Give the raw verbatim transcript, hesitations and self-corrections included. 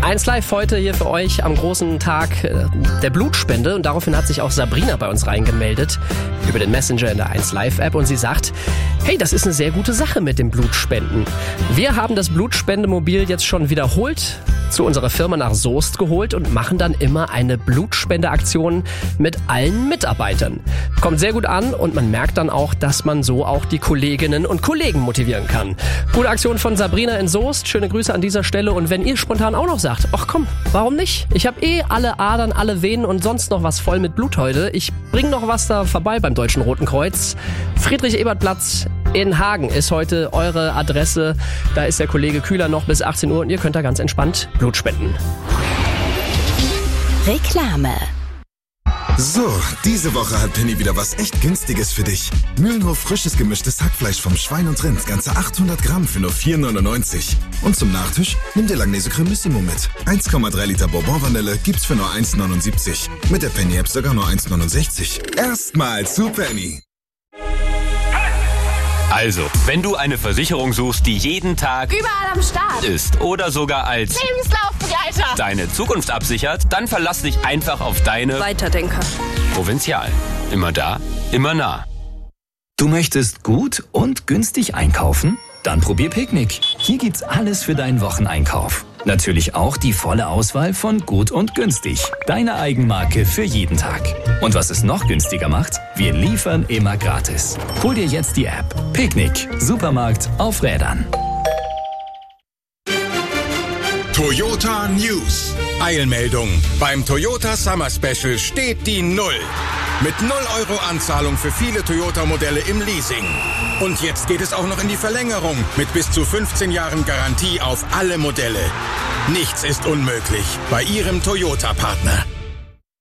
eins Live heute hier für euch am großen Tag der Blutspende und daraufhin hat sich auch Sabrina bei uns reingemeldet über den Messenger in der eins Live App und sie sagt, hey, das ist eine sehr gute Sache mit dem Blutspenden. Wir haben das Blutspendemobil jetzt schon wiederholt zu unserer Firma nach Soest geholt und machen dann immer eine Blutspendeaktion mit allen Mitarbeitern. Kommt sehr gut an und man merkt dann auch, dass man so auch die Kolleginnen und Kollegen motivieren kann. Gute Aktion von Sabrina in Soest, schöne Grüße an dieser Stelle und wenn ihr spontan auch noch sagt, ach komm, warum nicht? Ich habe eh alle Adern, alle Venen und sonst noch was voll mit Blut heute. Ich bring noch was da vorbei beim Deutschen Roten Kreuz. Friedrich-Ebert-Platz in Hagen ist heute eure Adresse. Da ist der Kollege Kühler noch bis achtzehn Uhr und ihr könnt da ganz entspannt Blut spenden. Reklame. So, diese Woche hat Penny wieder was echt Günstiges für dich. Mühlenhof frisches gemischtes Hackfleisch vom Schwein und Rind, ganze achthundert Gramm für nur vier neunundneunzig. Und zum Nachtisch nimm dir Langnese Cremissimo mit. eins Komma drei Liter Bourbon-Vanille gibt's für nur eins neunundsiebzig. Mit der Penny-App sogar nur eins neunundsechzig. Erstmal zu Penny. Also, wenn du eine Versicherung suchst, die jeden Tag überall am Start ist oder sogar als Lebenslaufbegleiter deine Zukunft absichert, dann verlass dich einfach auf deine Weiterdenker. Provinzial. Immer da, immer nah. Du möchtest gut und günstig einkaufen? Dann probier Picknick. Hier gibt's alles für deinen Wocheneinkauf. Natürlich auch die volle Auswahl von gut und günstig. Deine Eigenmarke für jeden Tag. Und was es noch günstiger macht? Wir liefern immer gratis. Hol dir jetzt die App. Picknick. Supermarkt auf Rädern. Toyota News. Eilmeldung. Beim Toyota Summer Special steht die Null. Mit null Euro Anzahlung für viele Toyota-Modelle im Leasing. Und jetzt geht es auch noch in die Verlängerung mit bis zu fünfzehn Jahren Garantie auf alle Modelle. Nichts ist unmöglich bei Ihrem Toyota-Partner.